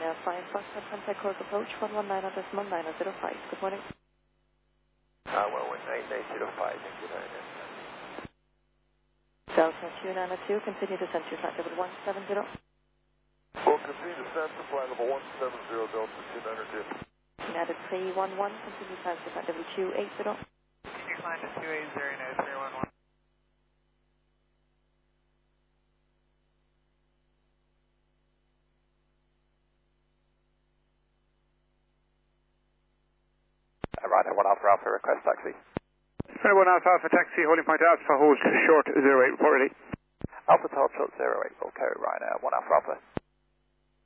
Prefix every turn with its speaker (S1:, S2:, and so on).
S1: Ryanair 5 Foxtrot, contact course approach 119.905. Good morning.
S2: 119.905, thank you very much.
S1: Delta 292, continue to send to flight level 170.
S2: We'll continue to send to flight level 170, Delta 292.
S1: United 311, continue to to flight level 280.
S3: Continue climb to 280, United 311.
S2: Ryanair 1 Alpha Alpha, request taxi.
S4: Ryanair 1 Alpha Alpha taxi, holding point Alpha, hold short 08, report ready.
S2: Alpha to hold short 08, okay, Ryanair 1 Alpha Alpha.